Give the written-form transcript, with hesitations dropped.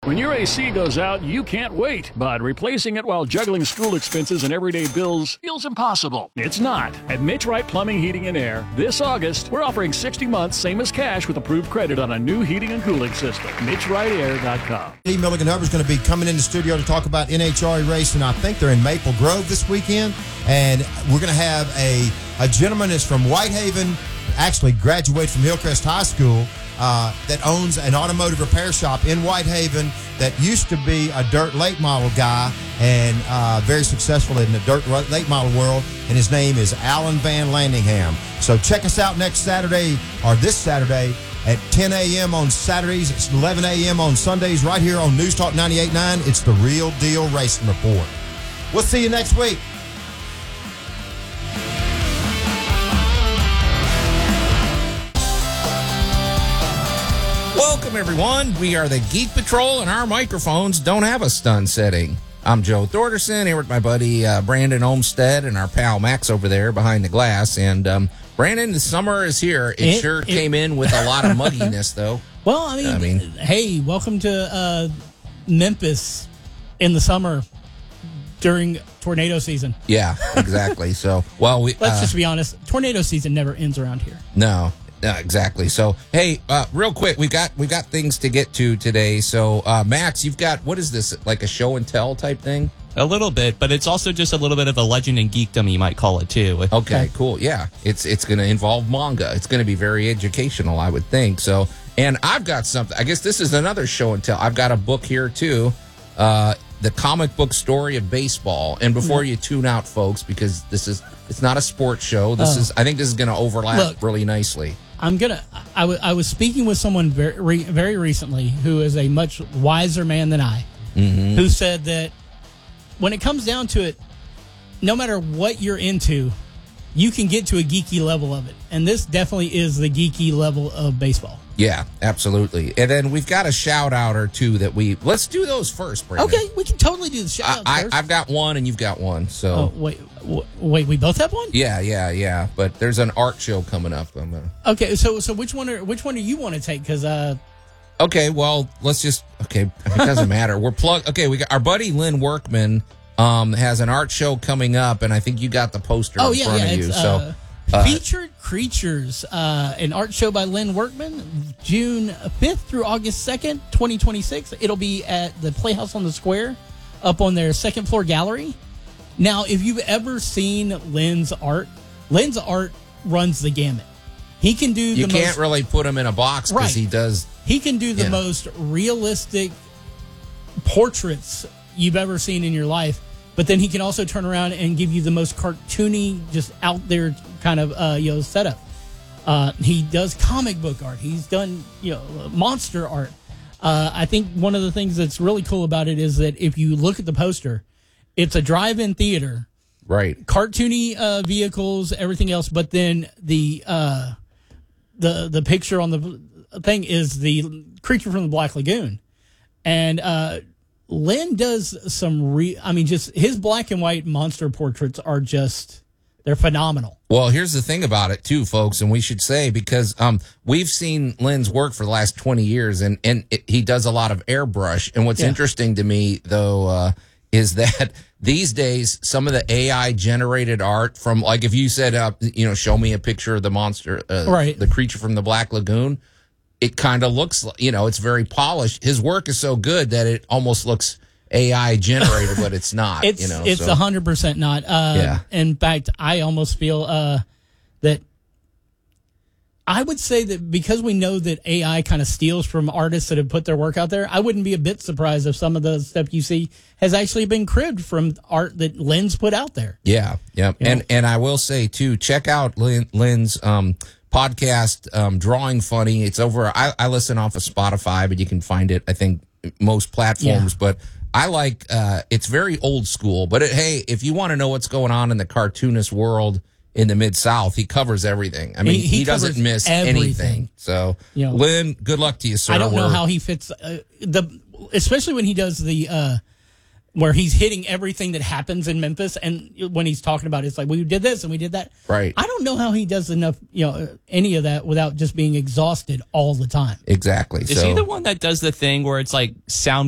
When your AC goes out, you can't wait, but replacing it while juggling school expenses and everyday bills feels impossible. It's not. At Mitch Wright Plumbing, Heating, and Air, this August, we're offering 60 months, same as cash, with approved credit on a new heating and cooling system. MitchWrightAir.com. Milligan Hubbard's going to be coming in the studio to talk about NHRA racing. I think they're in Maple Grove this weekend, and we're going to have a gentleman that's from Whitehaven, actually graduated from Hillcrest High School, that owns an automotive repair shop in Whitehaven that used to be a dirt late model guy and very successful in the dirt late model world, and his name is Alan Van Landingham. So check us out next Saturday, or this Saturday, at 10 a.m. on Saturdays. It's 11 a.m. on Sundays right here on News Talk 98.9. It's the Real Deal Racing Report. We'll see you next week. Welcome, everyone. We are the Geek Patrol, and our microphones don't have a stun setting. I'm Joe Thorderson, here with my buddy Brandon Olmstead and our pal Max over there behind the glass. And Brandon, the summer is here. It sure came in with a lot of mugginess, though. Well, I mean, hey, welcome to Memphis in the summer during tornado season. Yeah, exactly. So, well, let's just be honest. Tornado season never ends around here. No, exactly. So, hey, real quick, we got things to get to today. So, Max, you've got, what is this, like a show and tell type thing? A little bit, but it's also just a little bit of a legend and geekdom, you might call it, too. Okay, cool. Yeah, it's going to involve manga. It's going to be very educational, I would think. So, and I've got something. I guess this is another show and tell. I've got a book here, too. The comic book story of baseball. And before you tune out, folks, because it's not a sports show. I think this is going to overlap really nicely. I was speaking with someone very recently who is a much wiser man than I, who said that when it comes down to it, no matter what you're into, you can get to a geeky level of it. And this definitely is the geeky level of baseball. Yeah, absolutely. And then we've got a shout out or two that let's do those first, Brandon. Okay, we can totally do the shout out first. I've got one and you've got one. So wait, we both have one? Yeah. But there's an art show coming up. Okay, so which one do you want to take? Because okay, well, it doesn't matter. We're plugged. Okay, we got our buddy Lynn Workman has an art show coming up, and I think you got the poster in front of you. So Featured Creatures, an art show by Lynn Workman, June 5th through August 2nd, 2026. It'll be at the Playhouse on the Square, up on their second floor gallery. Now, if you've ever seen Lynn's art runs the gamut. He can do you can't really put him in a box because he does. He can do the most realistic portraits you've ever seen in your life, but then he can also turn around and give you the most cartoony, just out there kind of setup. He does comic book art. He's done monster art. I think one of the things that's really cool about it is that if you look at the poster, it's a drive-in theater, right? Cartoony vehicles, everything else, but then the picture on the thing is the creature from the Black Lagoon, and Lynn does some just his black and white monster portraits are they're phenomenal. Well, here's the thing about it too, folks, and we should say, because we've seen Lynn's work for the last 20 years, and he does a lot of airbrush. And what's interesting to me, though, is that these days, some of the AI generated art from, like, if you said, show me a picture of the monster, the creature from the Black Lagoon, it kind of looks, it's very polished. His work is so good that it almost looks AI generated, but it's not. It's 100% not. In fact, I almost feel that I would say that because we know that AI kind of steals from artists that have put their work out there, I wouldn't be a bit surprised if some of the stuff you see has actually been cribbed from art that Lynn's put out there. Yeah. And I will say too, check out Lynn's podcast, Drawing Funny. It's over. I listen off of Spotify, but you can find it, I think, most platforms. But I like it's very old school. But hey, if you want to know what's going on in the cartoonist world in the Mid-South, he covers everything. I mean, he doesn't miss anything. So, Lynn, good luck to you, sir. I don't know how he fits especially when he does the where he's hitting everything that happens in Memphis, and when he's talking about it, it's like, we did this and we did that. Right. I don't know how he does enough, any of that without just being exhausted all the time. Exactly. Is he the one that does the thing where it's like sound